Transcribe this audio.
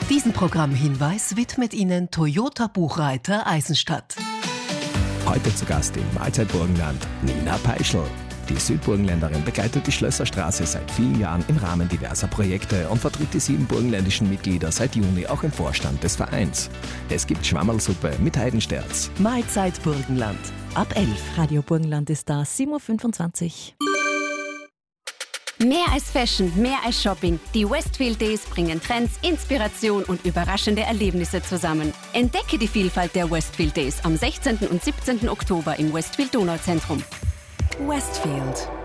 Diesen Programmhinweis widmet Ihnen Toyota Buchreiter Eisenstadt. Heute zu Gast im Mahlzeitburgenland Nina Peischl. Die Südburgenländerin begleitet die Schlösserstraße seit vielen Jahren im Rahmen diverser Projekte und vertritt die 7 burgenländischen Mitglieder seit Juni auch im Vorstand des Vereins. Es gibt Schwammerlsuppe mit Heidensterz. Mahlzeit Burgenland. Ab 11. Radio Burgenland ist da, 7.25 Uhr. Mehr als Fashion, mehr als Shopping. Die Westfield Days bringen Trends, Inspiration und überraschende Erlebnisse zusammen. Entdecke die Vielfalt der Westfield Days am 16. und 17. Oktober im Westfield Donauzentrum. Westfield.